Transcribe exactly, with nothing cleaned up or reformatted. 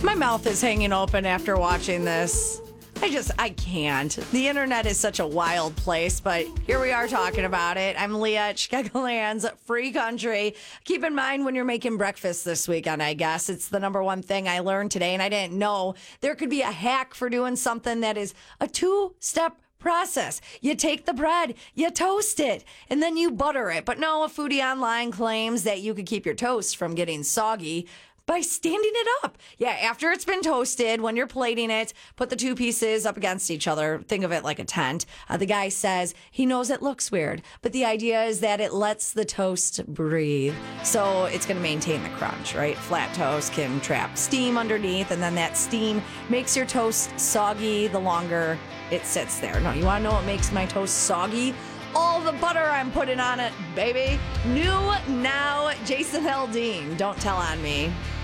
My mouth is hanging open after watching this. I just, I can't. The internet is such a wild place, but here we are talking about it. I'm Leah at Chicagoland's Free Country. Keep in mind when you're making breakfast this weekend, I guess. It's the number one thing I learned today, and I didn't know there could be a hack for doing something that is a two-step process. You take the bread, you toast it, and then you butter it. But no, a foodie online claims that you could keep your toast from getting soggy by standing it up. Yeah, after it's been toasted, when you're plating it, put the two pieces up against each other. Think of it like a tent. Uh, the guy says he knows it looks weird, but the idea is that it lets the toast breathe. So it's going to maintain the crunch, right? Flat toast can trap steam underneath, and then that steam makes your toast soggy the longer it sits there. No, you want to know what makes my toast soggy? All the butter I'm putting on it, baby. New now, Jason Aldean. Don't tell on me.